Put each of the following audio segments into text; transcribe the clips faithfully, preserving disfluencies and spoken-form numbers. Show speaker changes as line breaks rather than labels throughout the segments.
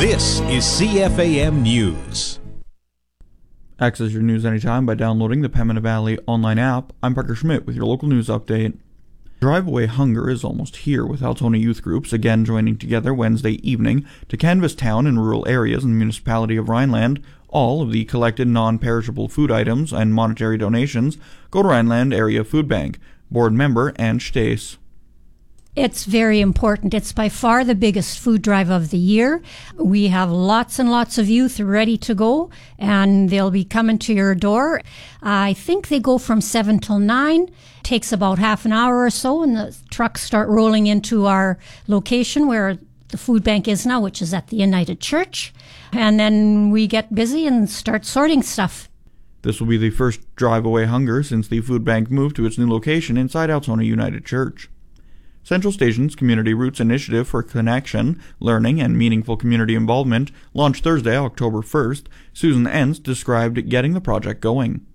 This is C F A M News.
Access your news anytime by downloading the Pembina Valley online app. I'm Parker Schmidt with your local news update. Drive Away Hunger is almost here, with Altona youth groups again joining together Wednesday evening to canvass town and rural areas in the municipality of Rhineland. All of the collected non-perishable food items and monetary donations go to Rhineland Area Food Bank. Board member Ann Stace.
It's very important. It's by far the biggest food drive of the year. We have lots and lots of youth ready to go, and they'll be coming to your door. I think they go from seven till nine. Takes about half an hour or so, and the trucks start rolling into our location where the food bank is now, which is at the United Church. And then we get busy and start sorting stuff.
This will be the first Drive Away Hunger since the food bank moved to its new location inside Altona United Church. Central Station's Community Roots Initiative for Connection, Learning, and Meaningful Community Involvement launched Thursday, October first. Susan Entz described getting the project going.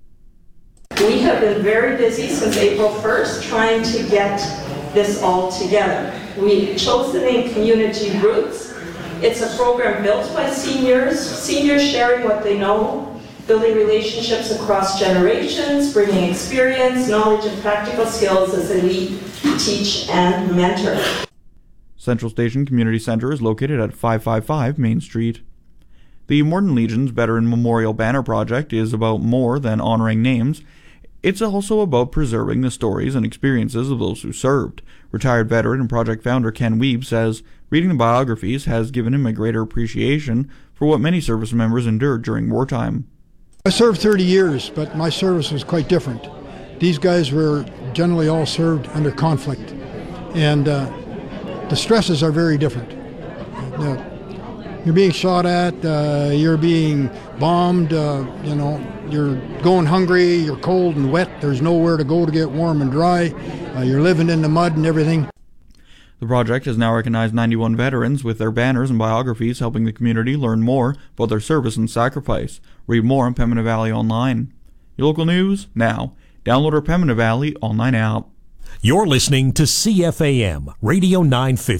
We have been very busy since April first trying to get this all together. We chose the name Community Roots. It's a program built by seniors, seniors sharing what they know, building relationships across generations, bringing experience, knowledge, and practical skills as they lead, teach, and mentor.
Central Station Community Center is located at five fifty-five Main Street. The Morden Legion's Veteran Memorial Banner Project is about more than honoring names. It's also about preserving the stories and experiences of those who served. Retired veteran and project founder Ken Weeb says reading the biographies has given him a greater appreciation for what many service members endured during wartime.
I served thirty years, but my service was quite different. These guys were generally all served under conflict, and uh, the stresses are very different. Uh, you're being shot at, uh, you're being bombed, uh, you know, you're going hungry, you're cold and wet, there's nowhere to go to get warm and dry, uh, you're living in the mud and everything.
The project has now recognized ninety-one veterans with their banners and biographies, helping the community learn more about their service and sacrifice. Read more on Pembina Valley Online. Your local news now. Download our Pembina Valley Online app.
You're listening to C F A M Radio nine fifty.